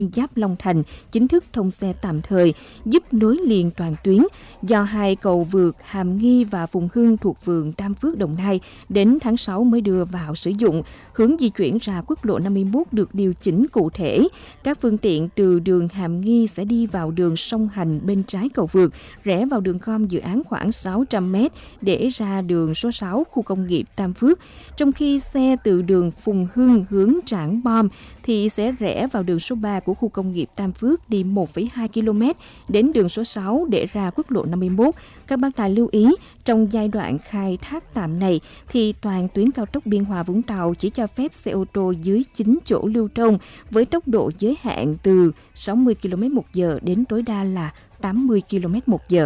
Giáp Long Thành chính thức thông xe tạm thời, giúp nối liền toàn tuyến, do hai cầu vượt Hàm Nghi và Phùng Hưng thuộc phường Tam Phước, Đồng Nai đến tháng 6 mới đưa vào sử dụng. Hướng di chuyển ra quốc lộ 51 được điều chỉnh cụ thể. Các phương tiện từ đường Hàm Nghi sẽ đi vào đường song hành bên trái cầu vượt, rẽ vào đường gom dự án khoảng 600 m để ra đường số 6 khu công nghiệp Tam Phước. Trong khi xe từ đường Phùng Hưng hướng Trảng Bom thì sẽ rẽ vào đường số 3 của khu công nghiệp Tam Phước, đi 1,2 km đến đường số 6 để ra quốc lộ 51. Các bác tài lưu ý, trong giai đoạn khai thác tạm này thì toàn tuyến cao tốc Biên Hòa - Vũng Tàu chỉ cho phép xe ô tô dưới 9 chỗ lưu thông với tốc độ giới hạn từ 60 km/h đến tối đa là 80 km/h.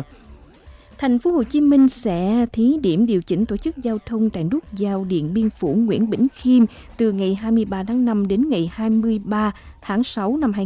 Thành phố Hồ Chí Minh sẽ thí điểm điều chỉnh tổ chức giao thông tại nút giao Điện Biên Phủ - Nguyễn Bỉnh Khiêm từ ngày 23 tháng 5 đến ngày 23 tháng 6 năm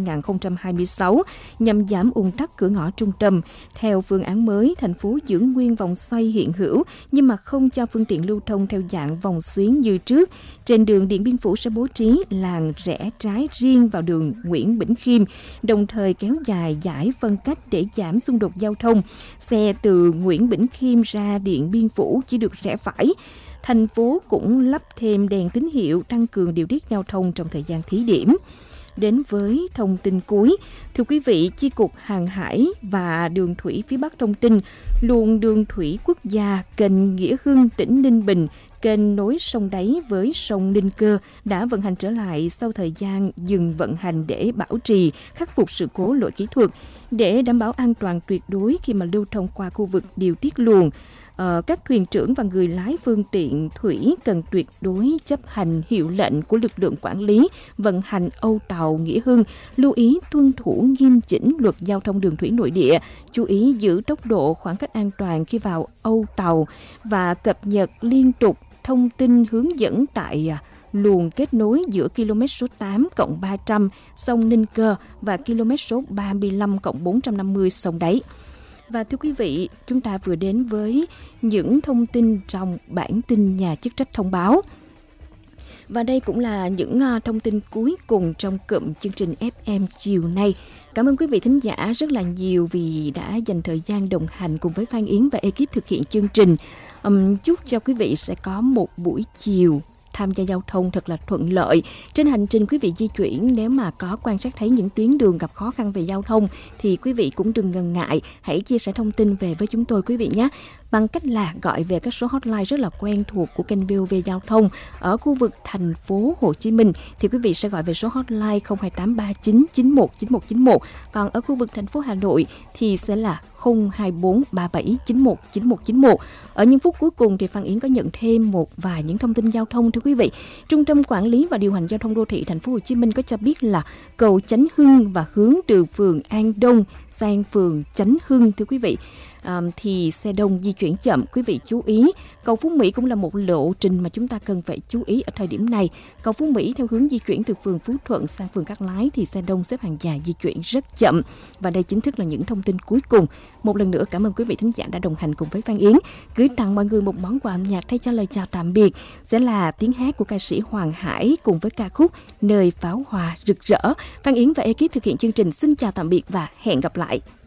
2026 nhằm giảm ùn tắc cửa ngõ trung tâm. Theo phương án mới, thành phố giữ nguyên vòng xoay hiện hữu nhưng mà không cho phương tiện lưu thông theo dạng vòng xuyến như trước. Trên đường Điện Biên Phủ sẽ bố trí làn rẽ trái riêng vào đường Nguyễn Bỉnh Khiêm, đồng thời kéo dài dải phân cách để giảm xung đột giao thông. Xe từ Nguyễn Bỉnh Khiêm ra Điện Biên Phủ chỉ được rẽ phải. Thành phố cũng lắp thêm đèn tín hiệu tăng cường điều tiết giao thông trong thời gian thí điểm. Đến với thông tin cuối, thưa quý vị, Chi cục Hàng hải và Đường thủy phía Bắc thông tin, luồng đường thủy quốc gia kênh Nghĩa Hưng, tỉnh Ninh Bình, kênh nối sông Đáy với sông Ninh Cơ đã vận hành trở lại sau thời gian dừng vận hành để bảo trì, khắc phục sự cố lỗi kỹ thuật. Để đảm bảo an toàn tuyệt đối khi mà lưu thông qua khu vực điều tiết luồng, các thuyền trưởng và người lái phương tiện thủy cần tuyệt đối chấp hành hiệu lệnh của lực lượng quản lý vận hành âu tàu Nghĩa Hưng, lưu ý tuân thủ nghiêm chỉnh luật giao thông đường thủy nội địa, chú ý giữ tốc độ, khoảng cách an toàn khi vào âu tàu và cập nhật liên tục thông tin hướng dẫn tại luồng kết nối giữa km số 8 cộng 300 sông Ninh Cơ và km số 35 cộng 450 sông Đáy. Và thưa quý vị, chúng ta vừa đến với những thông tin trong bản tin nhà chức trách thông báo. Và đây cũng là những thông tin cuối cùng trong cụm chương trình FM chiều nay. Cảm ơn quý vị thính giả rất là nhiều vì đã dành thời gian đồng hành cùng với Phan Yến và ekip thực hiện chương trình. Chúc cho quý vị sẽ có một buổi chiều tham gia giao thông thật là thuận lợi. Trên hành trình quý vị di chuyển, nếu mà có quan sát thấy những tuyến đường gặp khó khăn về giao thông thì quý vị cũng đừng ngần ngại, hãy chia sẻ thông tin về với chúng tôi quý vị nhé. Bằng cách là gọi về các số hotline rất là quen thuộc của kênh VOV Giao thông. Ở khu vực thành phố Hồ Chí Minh thì quý vị sẽ gọi về số hotline 02839919191. Còn ở khu vực thành phố Hà Nội thì sẽ là 02437919191. Ở những phút cuối cùng thì Phan Yến có nhận thêm một vài những thông tin giao thông thưa quý vị. Trung tâm Quản lý và Điều hành Giao thông Đô thị Thành phố Hồ Chí Minh có cho biết là cầu Chánh Hưng và hướng từ phường An Đông sang phường Chánh Hưng thưa quý vị, thì xe đông di chuyển chậm, quý vị chú ý. Cầu Phú Mỹ cũng là một lộ trình mà chúng ta cần phải chú ý ở thời điểm này. Cầu Phú Mỹ theo hướng di chuyển từ phường Phú Thuận sang phường Cát Lái thì xe đông xếp hàng dài di chuyển rất chậm. Và đây chính thức là những thông tin cuối cùng. Một lần nữa cảm ơn quý vị thính giả đã đồng hành cùng với Phan Yến. Gửi tặng mọi người một món quà âm nhạc thay cho lời chào tạm biệt sẽ là tiếng hát của ca sĩ Hoàng Hải cùng với ca khúc Nơi Pháo Hoa Rực Rỡ. Phan Yến và ekip thực hiện chương trình xin chào tạm biệt và hẹn gặp lại.